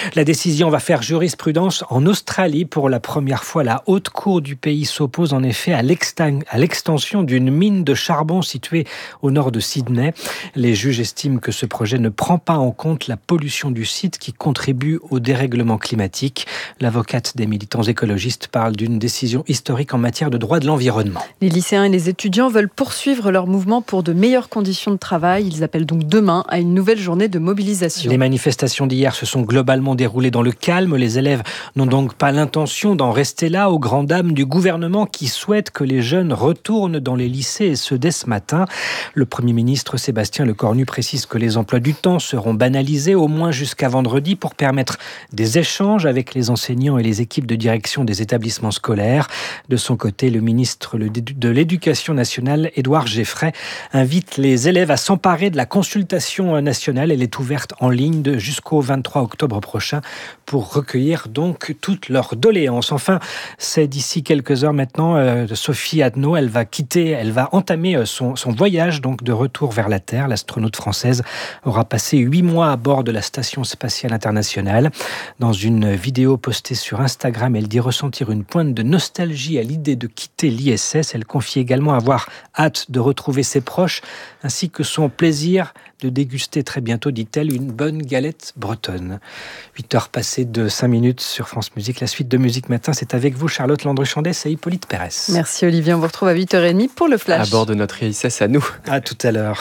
La décision va faire jurisprudence en Australie. Pour la première fois, la haute cour du pays s'oppose en effet à l'extension d'une mine de charbon située au nord de Sydney. Les juges estiment que ce projet ne prend pas en compte la pollution du site qui contribue au dérèglement climatique. L'avocate des militants écologistes parle d'une décision historique en matière de droit de l'environnement. Les lycéens et les étudiants veulent poursuivre leur mouvement pour de meilleures conditions de travail. Ils appellent donc demain à une nouvelle journée de mobilisation. Les manifestations d'hier se sont globalement déroulées dans le calme. Les élèves n'ont donc pas l'intention d'en rester là, aux grandes dames du gouvernement qui souhaite que les jeunes retournent dans les lycées, et ce dès ce matin. Le Premier ministre Sébastien Lecornu précise que les emplois du temps seront banalisés au moins jusqu'à vendredi pour permettre des échanges avec les enseignants et les équipes de direction des établissements scolaires. De son côté, le ministre de l'Éducation nationale, Édouard Geffray, invite les élèves à s'emparer de la consultation nationale. Elle est ouverte en ligne jusqu'au 23 octobre prochain pour recueillir donc toutes leurs doléances. Enfin, c'est d'ici quelques heures maintenant, Sophie Adno, elle va entamer son voyage donc de retour vers la Terre. L'astronaute française aura passé 8 mois à bord de la Station spatiale internationale. Dans une vidéo postée sur Instagram, elle dit ressentir une pointe de nostalgie à l'idée de quitter l'ISS. Elle confie également avoir hâte de retrouver ses proches ainsi que son plaisir de déguster très bientôt, dit-elle, une bonne galette bretonne. 8h passées de 5 minutes sur France Musique. La suite de Musique Matin, c'est avec vous, Charlotte Landru-Chandès et Hippolyte Pérès. Merci Olivier, on vous retrouve à 8h30 pour le Flash. À bord de notre ISS à nous. À tout à l'heure.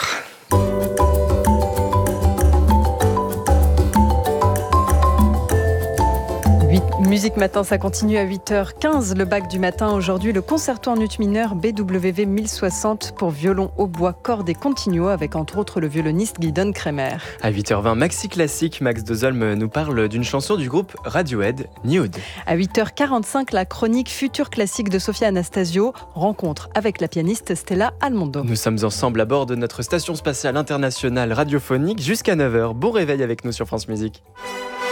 Musique Matin, ça continue à 8h15, le bac du matin. Aujourd'hui, le concerto en ut mineur BWV 1060 pour violon, hautbois, cordes et continuo avec entre autres le violoniste Guidon Kremer. À 8h20, Maxi Classique, Max Dezolme nous parle d'une chanson du groupe Radiohead, Nude. À 8h45, la chronique Futur Classique de Sofia Anastasio, rencontre avec la pianiste Stella Almondo. Nous sommes ensemble à bord de notre station spatiale internationale radiophonique jusqu'à 9h. Bon réveil avec nous sur France Musique.